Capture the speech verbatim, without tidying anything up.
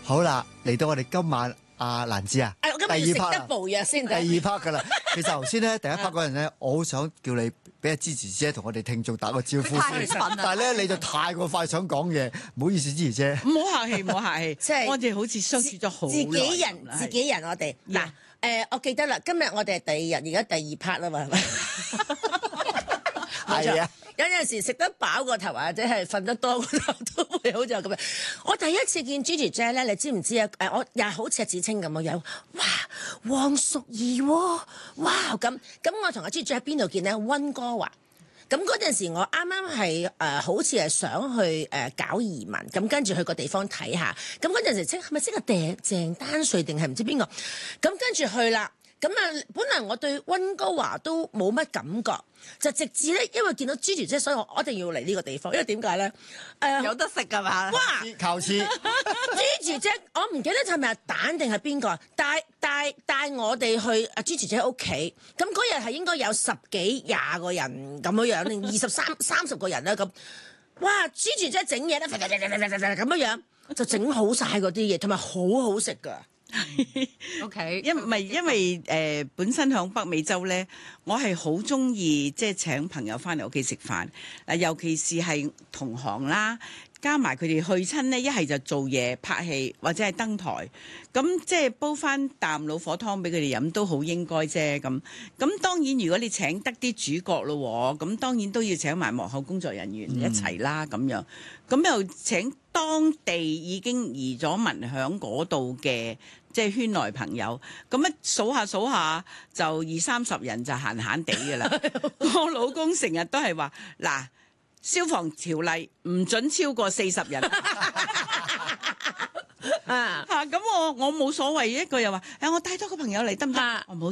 好啦，嚟到我哋今晚阿蘭芝啊， 誒，我今日要食得補藥先。 第二 part 噶啦。其實頭先咧第一 part 嗰陣咧，我好想叫你俾阿芝芝姐同我哋聽眾打個招呼先，但係咧你就太過快想講嘢，唔好意思，芝芝姐。 唔好客氣，唔好客氣。 即係我哋好似相處咗好耐。 自己人，自己人，我哋嗱誒，我記得啦，今日我哋係第二日，而家第二 part 啦嘛，係咪？ 係啊。 有陣時食得飽個頭或者係瞓得多個頭都會好似咁樣。我第一次見 Gigi 姐咧，你知唔知啊？誒，我又好似阿芷菁咁嘅樣，哇，黃淑儀喎，哇咁咁，我同阿 Gigi 喺邊度見咧？溫哥華。咁嗰陣時，我啱啱係誒，好似係想去誒、呃、搞移民，咁跟住去個地方睇下。咁嗰陣時，即係咪即係鄭鄭丹瑞定係唔知邊個？咁跟住去啦。咁啊，本來我對溫哥華都冇乜感覺，就直至咧，因為見到 Gigi 姐，所以我我一定要嚟呢個地方。因為點解咧？誒、呃， 有得食㗎嘛？ 哇！ 靠黐 Gigi 姐，我唔記得係咪阿蛋定係邊個帶帶帶我哋去阿 Gigi 姐屋企。咁嗰日係應該有十幾廿個人咁樣樣，定二十三三十個人啦咁。哇 ！Gigi 姐整嘢咧，咁樣樣就整好晒嗰啲嘢，同埋好好食㗎。 O K， 因唔係因為誒、呃、本身響北美洲咧，我係好中意即係請朋友翻嚟屋企食飯嗱，尤其是係同行啦，加埋佢哋去親咧，一係就做嘢拍戲或者係登台，咁即係煲翻啖老火湯俾佢哋飲都好應該啫咁。咁當然如果你請得啲主角咯，咁當然都要請埋幕後工作人員一齊啦咁樣。咁又請當地已經移咗民響嗰度嘅即係圈內朋友，咁一數下數下就二三十人就閒閒地㗎啦。我老公成日都係話嗱，消防條例唔准超過四十人。啊嚇！咁我我冇所謂，一個又話誒，我帶多個朋友嚟得唔得？我冇。